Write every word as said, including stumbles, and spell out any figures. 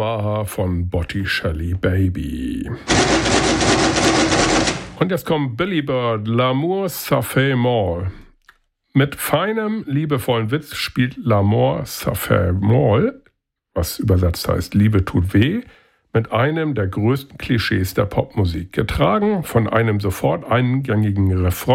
Omaha von Botticelli Baby. Und jetzt kommt Billy Bird, L'amour ça fait mal. Mit feinem, liebevollen Witz spielt L'amour ça fait mal, was übersetzt heißt Liebe tut weh, mit einem der größten Klischees der Popmusik, getragen von einem sofort eingängigen Refrain